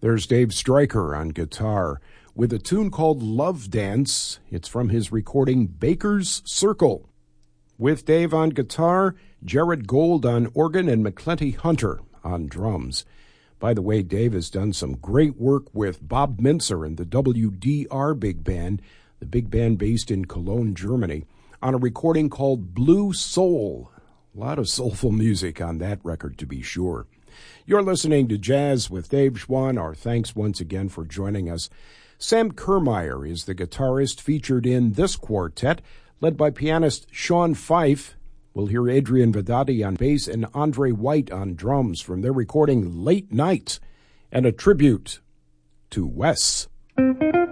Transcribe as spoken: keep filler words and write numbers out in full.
There's Dave Stryker on guitar with a tune called Love Dance. It's from his recording Baker's Circle. With Dave on guitar, Jared Gold on organ, and McClenty Hunter on drums. By the way, Dave has done some great work with Bob Mintzer and the W D R Big Band, the big band based in Cologne, Germany, on a recording called Blue Soul. A lot of soulful music on that record, to be sure. You're listening to Jazz with Dave Schwann. Our thanks once again for joining us. Sam Kermeyer is the guitarist featured in this quartet, led by pianist Sean Fife. We'll hear Adrian Vedati on bass and Andre White on drums from their recording Late Night, and a tribute to Wes.